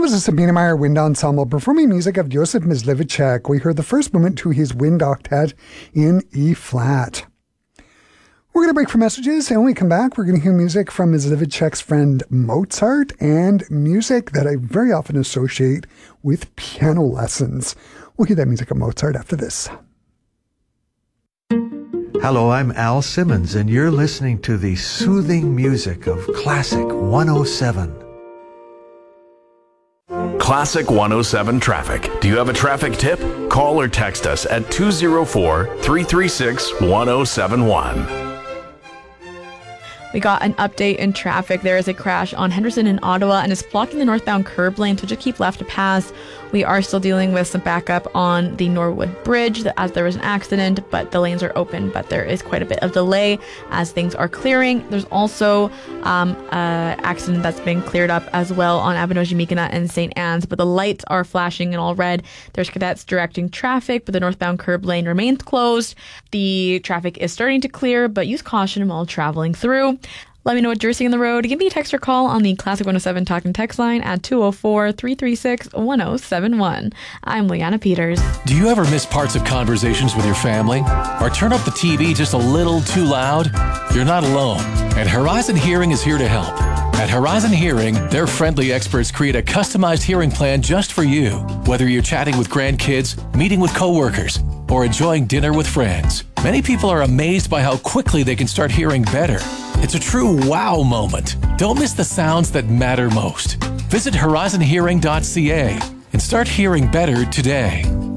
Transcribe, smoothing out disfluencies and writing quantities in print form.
was a Sabina Meyer Wind Ensemble performing music of Joseph Myslivicek. We heard the first movement to his Wind Octet in E-flat. We're going to break for messages, and when we come back, we're going to hear music from Myslivicek's friend Mozart and music that I very often associate with piano lessons. We'll hear that music of Mozart after this. Hello, I'm Al Simmons, and you're listening to the soothing music of Classic 107. Classic 107 Traffic. Do you have a traffic tip? Call or text us at 204-336-1071. We got an update in traffic. There is a crash on Henderson in Ottawa and it's blocking the northbound curb lane, so just keep left to pass. We are still dealing with some backup on the Norwood Bridge as there was an accident, but the lanes are open, but there is quite a bit of delay as things are clearing. There's also an accident that's been cleared up as well on Abinoji-Mikina and St. Anne's, but the lights are flashing in all red. There's cadets directing traffic, but the northbound curb lane remains closed. The traffic is starting to clear, but use caution while traveling through. Let me know what you're seeing on the road. Give me a text or call on the Classic 107 Talk and Text line at 204-336-1071. I'm Leanna Peters. Do you ever miss parts of conversations with your family? Or turn up the TV just a little too loud? You're not alone, and Horizon Hearing is here to help. At Horizon Hearing, their friendly experts create a customized hearing plan just for you. Whether you're chatting with grandkids, meeting with coworkers, or enjoying dinner with friends, many people are amazed by how quickly they can start hearing better. It's a true wow moment. Don't miss the sounds that matter most. Visit horizonhearing.ca and start hearing better today.